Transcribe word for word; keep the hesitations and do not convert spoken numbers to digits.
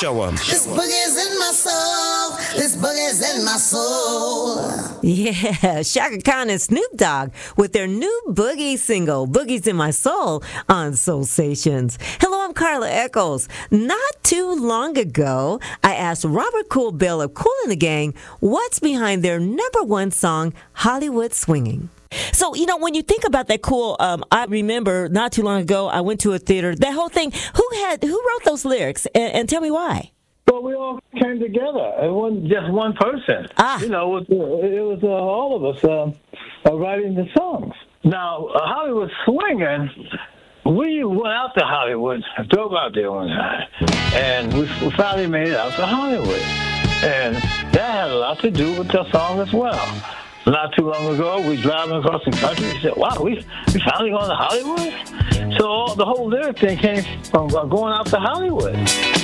Show 'em. This boogie's in my soul. This boogie's in my soul. Yeah, Shaka Khan and Snoop Dogg with their new Boogie single, Boogie's in My Soul, on Soul Stations. Hello, I'm Carla Echols. Not too long ago, I asked Robert Cool Bell of Kool and the Gang what's behind their number one song, Hollywood Swinging. So, you know, when you think about that Cool, um, I remember not too long ago, I went to a theater, that whole thing, who had, who wrote those lyrics? And, and tell me why. Well, we all came together. It wasn't just one person. Ah. You know, it was, it was uh, all of us uh, uh, writing the songs. Now, uh, Hollywood Swinging, we went out to Hollywood, drove out there one night, and we, we finally made it out to Hollywood. And that had a lot to do with the song as well. Not too long ago, we were driving across the country. We said, wow, we, we finally going to Hollywood? So all, the whole lyric thing came from uh, going out to Hollywood.